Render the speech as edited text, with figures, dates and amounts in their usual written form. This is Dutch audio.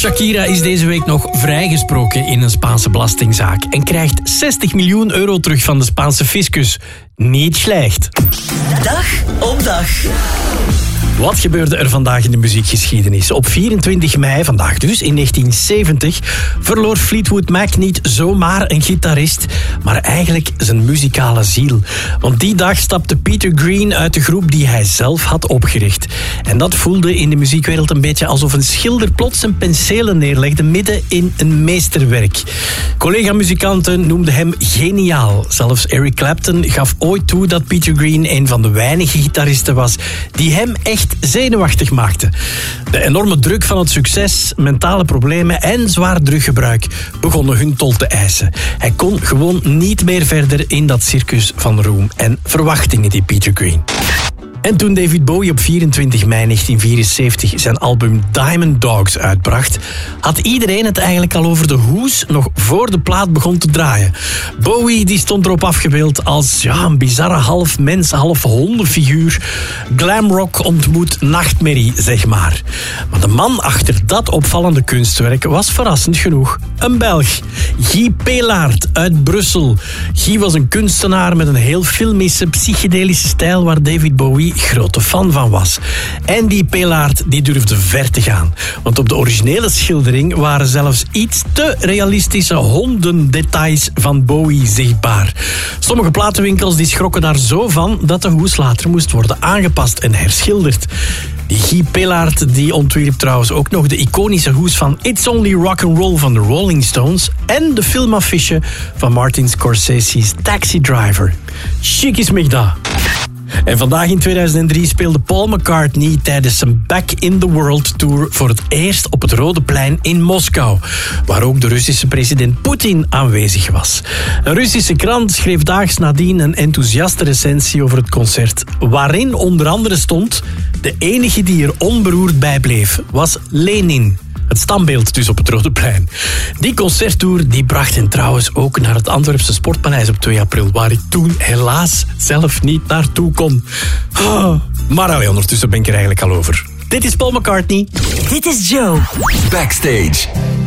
Shakira is deze week nog vrijgesproken in een Spaanse belastingzaak en krijgt 60 miljoen euro terug van de Spaanse fiscus. Niet slecht. Dag op dag. Wat gebeurde er vandaag in de muziekgeschiedenis? Op 24 mei, vandaag dus, in 1970, verloor Fleetwood Mac niet zomaar een gitarist, maar eigenlijk zijn muzikale ziel. Want die dag stapte Peter Green uit de groep die hij zelf had opgericht. En dat voelde in de muziekwereld een beetje alsof een schilder plots zijn penselen neerlegde midden in een meesterwerk. Collega-muzikanten noemden hem geniaal. Zelfs Eric Clapton gaf ooit toe dat Peter Green een van de weinige gitaristen was die hem echt zenuwachtig maakte. De enorme druk van het succes, mentale problemen en zwaar druggebruik begonnen hun tol te eisen. Hij kon gewoon niet meer verder in dat circus van roem en verwachtingen, die Peter Green. En toen David Bowie op 24 mei 1974 zijn album Diamond Dogs uitbracht, had iedereen het eigenlijk al over de Who's nog voor de plaat begon te draaien. Bowie die stond erop afgebeeld als een bizarre half mens, half hondenfiguur. Glamrock ontmoet nachtmerrie, zeg maar. Maar de man achter dat opvallende kunstwerk was verrassend genoeg een Belg. Guy Pelaert uit Brussel. Guy was een kunstenaar met een heel filmische, psychedelische stijl waar David Bowie grote fan van was. En die Pelaert die durfde ver te gaan. Want op de originele schildering waren zelfs iets te realistische hondendetails van Bowie zichtbaar. Sommige platenwinkels die schrokken daar zo van dat de hoes later moest worden aangepast en herschilderd. Die Guy Pelaert die ontwierp trouwens ook nog de iconische hoes van It's Only Rock'n'Roll van de Rolling Stones en de filmaffiche van Martin Scorsese's Taxi Driver. Chic is mij dat. En vandaag in 2003 speelde Paul McCartney tijdens zijn Back in the World Tour voor het eerst op het Rode Plein in Moskou, waar ook de Russische president Poetin aanwezig was. Een Russische krant schreef daags nadien een enthousiaste recensie over het concert, waarin onder andere stond: de enige die er onberoerd bij bleef was Lenin. Het standbeeld dus op het Rode Plein. Die concerttour die bracht hen trouwens ook naar het Antwerpse Sportpaleis op 2 april... waar ik toen helaas zelf niet naartoe kon. Maar ondertussen ben ik er eigenlijk al over. Dit is Paul McCartney. Dit is Joe. Backstage.